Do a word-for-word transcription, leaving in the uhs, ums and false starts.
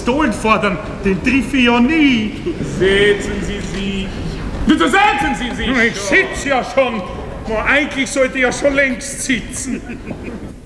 Pistolen fordern, den triff ich ja nie. Setzen Sie sich. Bitte setzen Sie sich. Ich sitze ja schon. Eigentlich sollte ich ja schon längst sitzen.